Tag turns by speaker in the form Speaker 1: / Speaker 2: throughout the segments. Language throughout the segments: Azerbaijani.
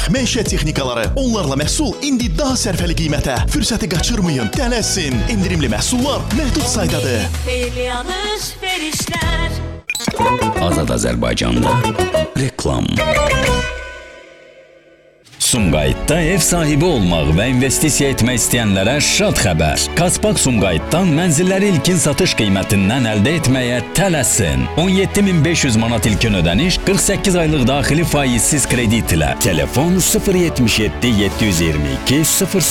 Speaker 1: Beynəlxalq məişət texnikaları. Onlarla məhsul indi daha sərfəli qiymətə. Fürsəti qaçırmayın, tələsin. İndirimli məhsullar məhdud saydadır.
Speaker 2: Xeyli alış-verişlər.
Speaker 3: Azad Azərbaycanda reklam. Sumqayıtda ev sahibi olmaq və investisiya etmək istəyənlərə şad xəbər. Kaspak Sumqayıtdan mənzilləri ilkin satış qiymətindən əldə etməyə tələsin. 17.500 manat ilkin ödəniş, 48 aylıq daxili faizsiz kredit ilə. Telefon 077 722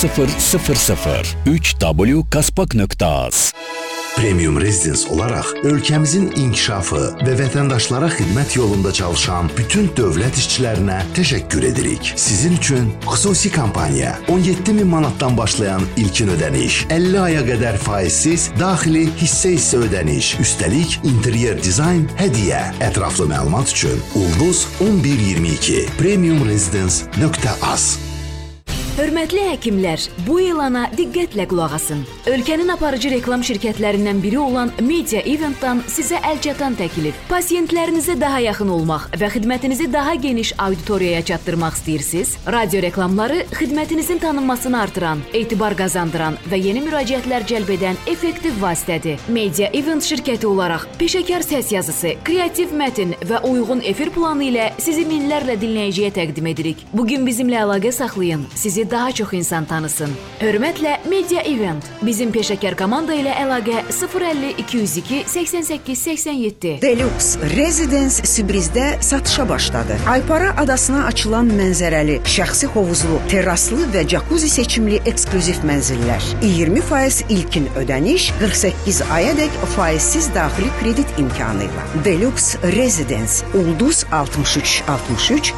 Speaker 3: 0000 3w.kaspak.az.
Speaker 4: Premium Residence olaraq ölkəmizin inkişafı və vətəndaşlara xidmət yolunda çalışan bütün dövlət işçilərinə təşəkkür edirik. Sizin üçün xüsusi kampaniya 17.000 manatdan başlayan ilkin ödəniş, 50 aya qədər faizsiz daxili hissə ödəniş, üstəlik interyer dizayn hədiyyə. Ətraflı məlumat üçün Ulduz 1122 premiumresidence.az.
Speaker 5: Hörmətli həkimlər, bu elana diqqətlə qulaq asın. Ölkənin aparıcı reklam şirkətlərindən biri olan Media Event'dan sizə əlçatan təklif. Pasiyentlərinizə daha yaxın olmaq və xidmətinizi daha geniş auditoriyaya çatdırmaq istəyirsiniz? Radio reklamları xidmətinizin tanınmasını artıran, etibar qazandıran və yeni müraciətlər cəlb edən effektiv vasitədir. Media Event şirkəti olaraq peşəkar səs yazısı, kreativ mətn və uyğun efir planı ilə sizi minlərlə dinləyiciyə təqdim edirik. Bugün bizimlə əlaqə saxlayın. Sizi daha çox insan tanısın. Hörmətlə Media Event. Bizim peşəkar komanda ilə əlaqə 050 202 88 87.
Speaker 6: Deluxe Residence Sibrizdə satışa başladı. Aypara adasına açılan mənzərəli, şəxsi hovuzlu, terraslı və jacuzzi seçimli eksklüziv mənzillər. 20% ilkin ödəniş, 48 ayadək faizsiz daxili kredit imkanı ilə. Deluxe Residence Ulduz 6363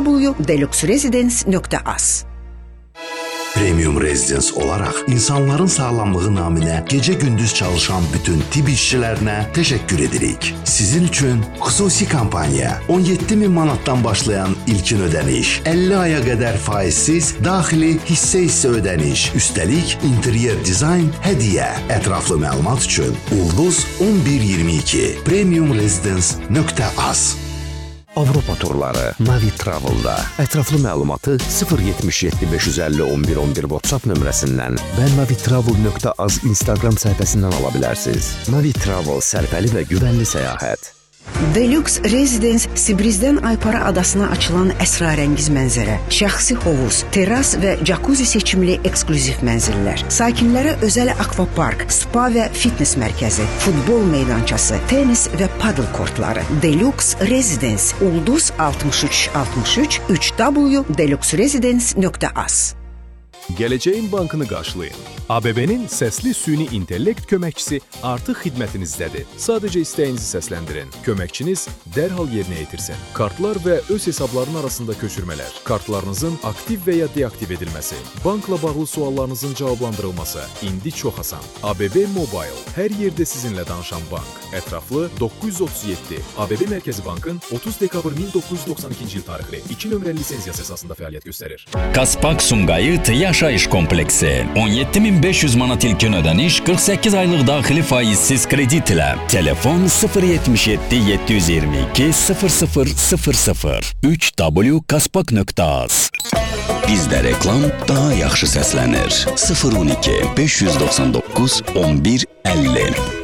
Speaker 6: 3w.deluxeresidence.az.
Speaker 4: Premium Residence olaraq insanların sağlamlığı naminə gecə-gündüz çalışan bütün tibb işçilərinə təşəkkür edirik. Sizin üçün xüsusi kampaniya 17.000 manatdan başlayan ilkin ödəniş, 50 aya qədər faizsiz daxili hissə ödəniş, üstəlik interyer dizayn hədiyyə. Ətraflı məlumat üçün Ulduz 1122 premiumresidence.az.
Speaker 7: Avropa turları Navi Travel'da. Ətraflı məlumatı 077 550 11 11 WhatsApp nömrəsindən və navitravel.az Instagram səhifəsindən ala bilərsiniz. Navi Travel sərfəli və güvənli səyahət.
Speaker 6: Deluxe Residence Sibrizdən Aypara adasına açılan əsrarəngiz mənzərə, şəxsi hovuz, terras və jacuzzi seçimli eksklüziv mənzillər, sakinlərə özəl akvapark, spa və fitness mərkəzi, futbol meydançası, tenis və paddle kortları. Deluxe Residence Ulduz 6363 3w.deluxeresidence.az.
Speaker 8: Gələcəyin bankını qarşılayın. ABB-nin səsli süni intellekt köməkçisi artıq xidmətinizdədir. Sadəcə istəyinizi səsləndirin. Köməkçiniz dərhal yerinə yetirsin. Kartlar və öz hesabların arasında köçürmələr, kartlarınızın aktiv və ya deaktiv edilməsi, bankla bağlı suallarınızın cavablandırılması indi çox asan. ABB Mobile, hər yerdə sizinlə danışan bank. Ətraflı 937 ABB Mərkəzi Bankın 30 dekabr 1992-ci il tarixli 2 nömrəli lisenziyası əsasında fəaliyyət göstərir.
Speaker 3: Kaspak Sumqayıt yaşayış kompleksi. 17.500 manat ilkin ödəniş, 48 aylıq daxili faizsiz kredit ilə. Telefon 077 722 0000 3w.kaspak.az. Bizdə reklam daha yaxşı səslənir. 012 599 11 50.